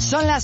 Son las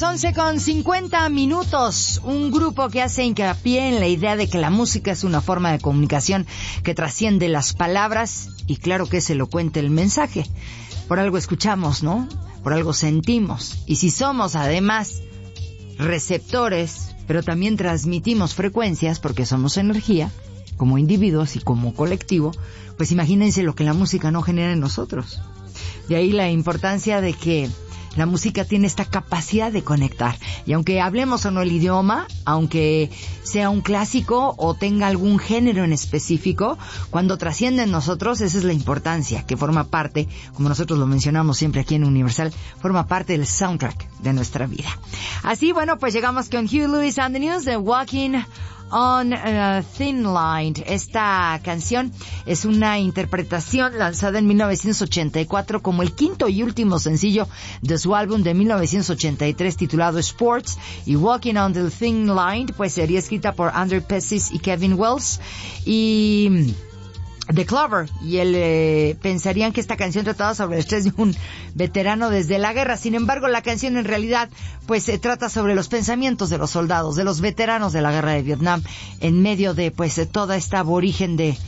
11:50. Un grupo que hace hincapié en la idea de que la música es una forma de comunicación que trasciende las palabras y claro que es elocuente el mensaje. Por algo escuchamos, ¿no? Por algo sentimos. Y si somos además receptores, pero también transmitimos frecuencias porque somos energía, como individuos y como colectivo, pues imagínense lo que la música no genera en nosotros. De ahí la importancia de que la música tiene esta capacidad de conectar. Y aunque hablemos o no el idioma, aunque sea un clásico o tenga algún género en específico, cuando trasciende en nosotros, esa es la importancia, que forma parte, como nosotros lo mencionamos siempre aquí en Universal, forma parte del soundtrack de nuestra vida. Así, bueno, pues llegamos con Huey Lewis and the News de Walking on a Thin Line. Esta canción es una interpretación lanzada en 1984 como el quinto y último sencillo de su álbum de 1983 titulado Sports, y Walking on the Thin Line pues sería escrita por Andrew Pessis y Kevin Wells y The Clover, y pensarían que esta canción trataba sobre el estrés de un veterano desde la guerra. Sin embargo, la canción en realidad pues se trata sobre los pensamientos de los soldados, de los veteranos de la guerra de Vietnam, en medio de pues de toda esta aborigen de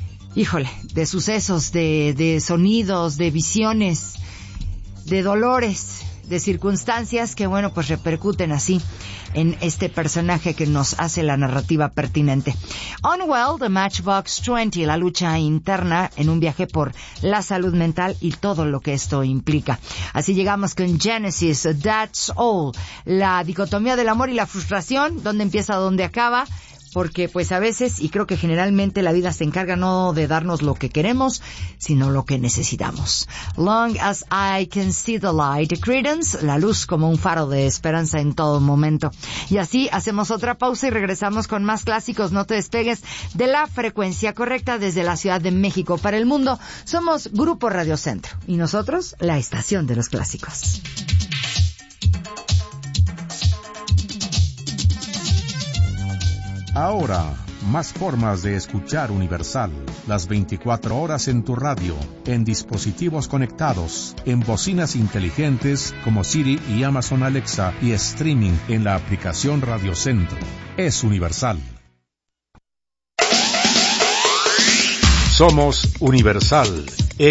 sucesos, de sonidos, de visiones, de dolores, de circunstancias que bueno pues repercuten así en este personaje que nos hace la narrativa pertinente. Unwell de Matchbox 20, la lucha interna en un viaje por la salud mental y todo lo que esto implica. Así llegamos con Genesis, That's All, la dicotomía del amor y la frustración, dónde empieza, dónde acaba. Porque pues a veces, y creo que generalmente la vida se encarga no de darnos lo que queremos, sino lo que necesitamos. Long as I can see the light, Creedence, la luz como un faro de esperanza en todo momento. Y así hacemos otra pausa y regresamos con más clásicos. No te despegues de la frecuencia correcta desde la Ciudad de México para el mundo. Somos Grupo Radio Centro y nosotros la estación de los clásicos. Ahora, más formas de escuchar Universal. Las 24 horas en tu radio, en dispositivos conectados, en bocinas inteligentes como Siri y Amazon Alexa y streaming en la aplicación Radio Centro. Es Universal. Somos Universal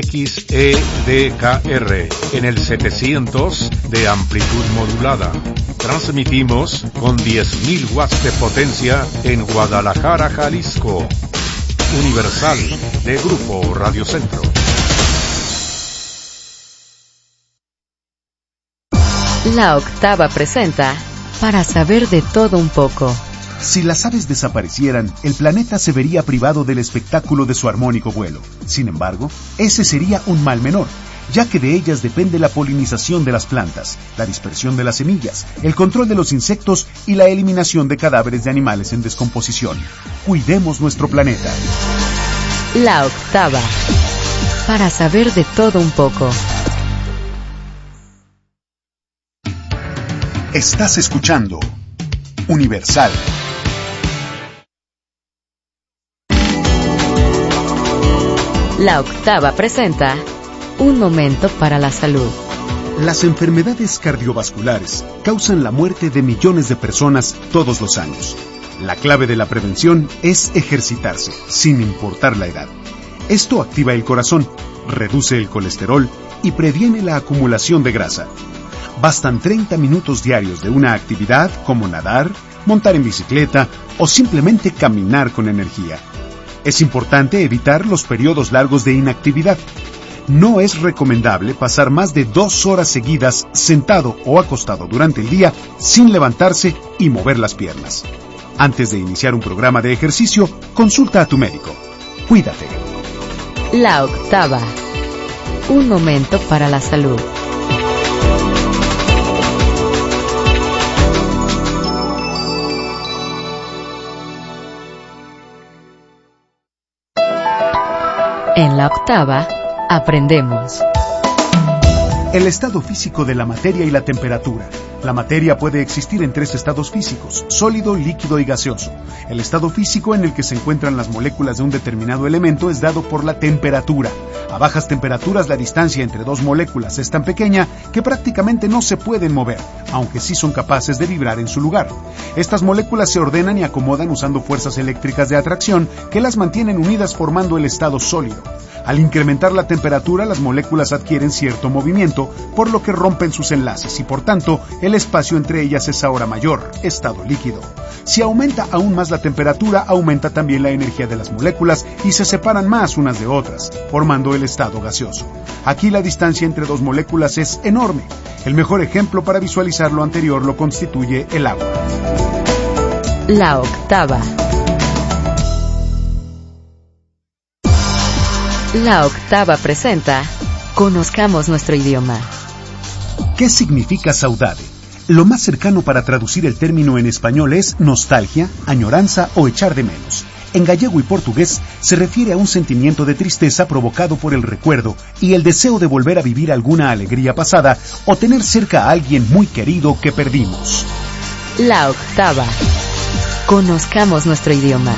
XEDKR en el 700 de amplitud modulada. Transmitimos con 10.000 watts de potencia en Guadalajara, Jalisco. Universal de Grupo Radio Centro. La Octava presenta Para saber de todo un poco. Si las aves desaparecieran, el planeta se vería privado del espectáculo de su armónico vuelo. Sin embargo, ese sería un mal menor, ya que de ellas depende la polinización de las plantas, la dispersión de las semillas, el control de los insectos y la eliminación de cadáveres de animales en descomposición. Cuidemos nuestro planeta. La Octava. Para saber de todo un poco. Estás escuchando Universal. La Octava presenta Un momento para la salud. Las enfermedades cardiovasculares causan la muerte de millones de personas todos los años. La clave de la prevención es ejercitarse, sin importar la edad. Esto activa el corazón, reduce el colesterol y previene la acumulación de grasa. Bastan 30 minutos diarios de una actividad como nadar, montar en bicicleta o simplemente caminar con energía. Es importante evitar los periodos largos de inactividad. No es recomendable pasar más de 2 horas seguidas sentado o acostado durante el día sin levantarse y mover las piernas. Antes de iniciar un programa de ejercicio, consulta a tu médico. Cuídate. La Octava. Un momento para la salud. En la Octava, aprendemos. El estado físico de la materia y la temperatura. La materia puede existir en 3 estados físicos: sólido, líquido y gaseoso. El estado físico en el que se encuentran las moléculas de un determinado elemento es dado por la temperatura. A bajas temperaturas la distancia entre dos moléculas es tan pequeña que prácticamente no se pueden mover, aunque sí son capaces de vibrar en su lugar. Estas moléculas se ordenan y acomodan usando fuerzas eléctricas de atracción que las mantienen unidas formando el estado sólido. Al incrementar la temperatura, las moléculas adquieren cierto movimiento, por lo que rompen sus enlaces y por tanto el espacio entre ellas es ahora mayor, estado líquido. Si aumenta aún más la temperatura, aumenta también la energía de las moléculas y se separan más unas de otras, formando el estado gaseoso. Aquí la distancia entre dos moléculas es enorme. El mejor ejemplo para visualizar lo anterior lo constituye el agua. La octava. La octava presenta Conozcamos nuestro idioma. ¿Qué significa saudade? Lo más cercano para traducir el término en español es nostalgia, añoranza o echar de menos. En gallego y portugués se refiere a un sentimiento de tristeza provocado por el recuerdo y el deseo de volver a vivir alguna alegría pasada o tener cerca a alguien muy querido que perdimos. La octava. Conozcamos nuestro idioma.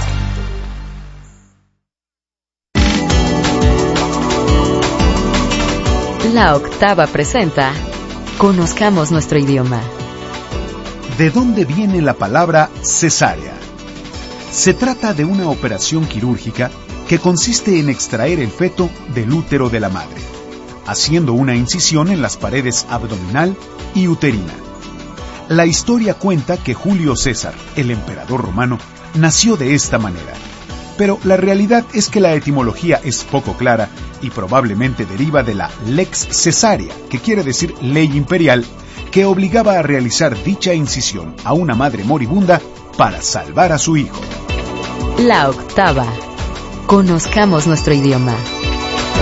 La octava presenta Conozcamos nuestro idioma. ¿De dónde viene la palabra cesárea? Se trata de una operación quirúrgica que consiste en extraer el feto del útero de la madre, haciendo una incisión en las paredes abdominal y uterina. La historia cuenta que Julio César, el emperador romano, nació de esta manera. Pero la realidad es que la etimología es poco clara y probablemente deriva de la lex cesárea, que quiere decir ley imperial, que obligaba a realizar dicha incisión a una madre moribunda para salvar a su hijo. La octava. Conozcamos nuestro idioma.